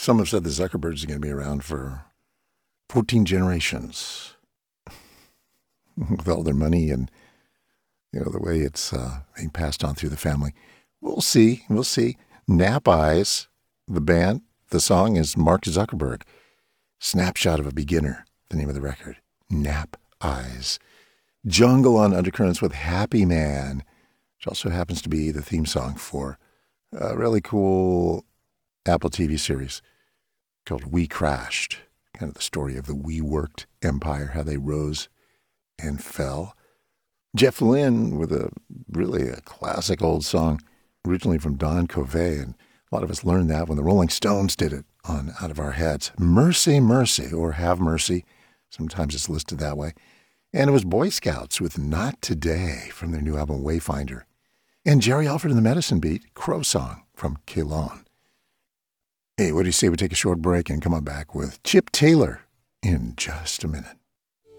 Some have said the Zuckerbergs are going to be around for 14 generations with all their money and, the way it's being passed on through the family. We'll see. Nap Eyes, the band, the song is Mark Zuckerberg. Snapshot of a Beginner, the name of the record. Nap Eyes. Jungle on Undercurrents with Happy Man, which also happens to be the theme song for a really cool Apple TV series called We Crashed. Kind of the story of the WeWorked empire, how they rose and fell. Jeff Lynne with a classic old song, originally from Don Covey, and a lot of us learned that when the Rolling Stones did it on Out of Our Heads. Mercy, Mercy, or Have Mercy. Sometimes it's listed that way. And it was Boy Scouts with Not Today from their new album Wayfinder. And Jerry Alford and the Medicine Beat, Crow Song from Kehlon. Hey, what do you say we take a short break and come on back with Chip Taylor in just a minute?